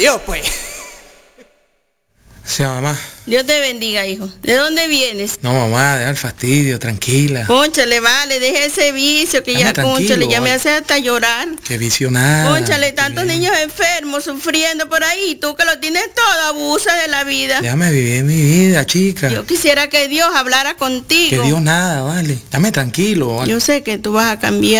Dios, pues. Sí, mamá. Dios te bendiga, hijo. ¿De dónde vienes? No, mamá, deja el fastidio, tranquila. Cónchale, vale, deja ese vicio que Dame ya, tranquilo, cónchale, ya me vale. hace hasta llorar. Qué vicio nada. Cónchale, tantos niños enfermos, sufriendo por ahí, tú que lo tienes todo, abusas de la vida. Déjame vivir mi vida, chica. Yo quisiera que Dios hablara contigo. Que Dios nada, vale. Dame tranquilo, vale. Yo sé que tú vas a cambiar.